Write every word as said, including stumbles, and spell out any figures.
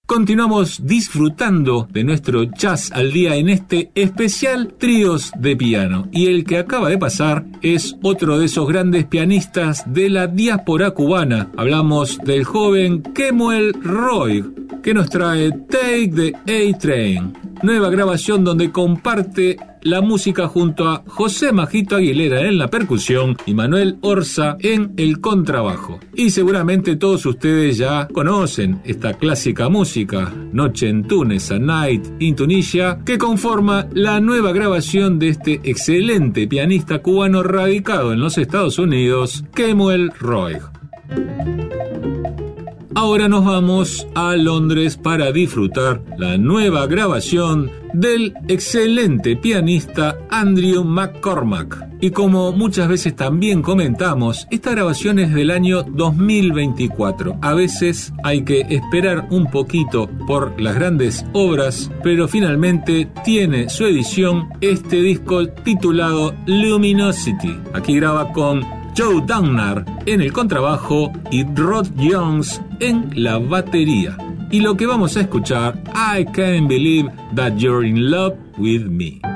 Continuamos disfrutando de nuestro jazz al día en este especial Tríos de Piano. Y el que acaba de pasar es otro de esos grandes pianistas de la diáspora cubana. Hablamos del joven Kemuel Roig, que nos trae Take the A-Train, nueva grabación donde comparte la música junto a José Majito Aguilera en la percusión y Manuel Orza en el contrabajo. Y seguramente todos ustedes ya conocen esta clásica música, Noche en Túnez, A Night in Tunisia, que conforma la nueva grabación de este excelente pianista cubano radicado en los Estados Unidos, Kemuel Roig. Ahora nos vamos a Londres para disfrutar la nueva grabación del excelente pianista Andrew McCormack. Y como muchas veces también comentamos, esta grabación es del año dos mil veinticuatro. A veces hay que esperar un poquito por las grandes obras, pero finalmente tiene su edición este disco titulado Luminosity. Aquí graba con Joe Downer en el contrabajo y Rod Jones en la batería. Y lo que vamos a escuchar, I Can't Believe That You're in Love with Me.